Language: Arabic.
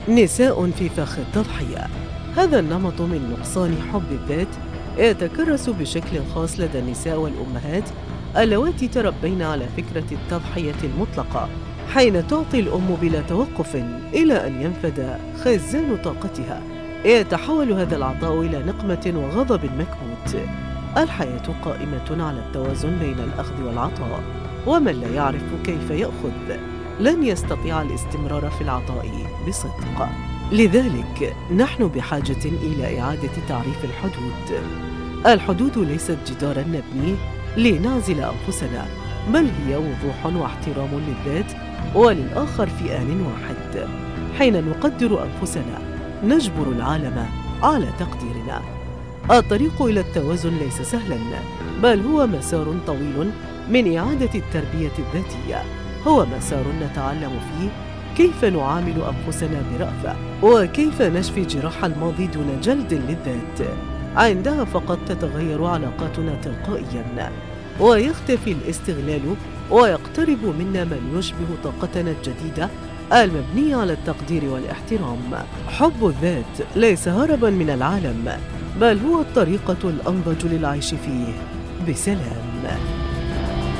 نساء في فخ التضحية. هذا النمط من نقصان حب الذات يتكرس بشكل خاص لدى النساء والأمهات اللواتي تربين على فكرة التضحية المطلقة، حين تعطي الأم بلا توقف إلى أن ينفد خزان طاقتها. يتحول هذا العطاء إلى نقمة وغضب مكبوت. الحياة قائمة على التوازن بين الأخذ والعطاء، ومن لا يعرف كيف يأخذ لن يستطيع الاستمرار في العطاء بصدق. لذلك نحن بحاجة إلى إعادة تعريف الحدود. الحدود ليست جداراً نبنيه لنعزل أنفسنا، بل هي وضوح واحترام للذات وللآخر في آن واحد. حين نقدر أنفسنا نجبر العالم على تقديرنا. الطريق إلى التوازن ليس سهلاً، بل هو مسار طويل من إعادة التربية الذاتية. هو مسار نتعلم فيه كيف نعامل أنفسنا برأفة، وكيف نشفي جراح الماضي دون جلد للذات. عندها فقط تتغير علاقاتنا تلقائياً، ويختفي الاستغلال، ويقترب منا من يشبه طاقتنا الجديدة المبنية على التقدير والاحترام. حب الذات ليس هرباً من العالم، بل هو الطريقة الأنضج للعيش فيه بسلام.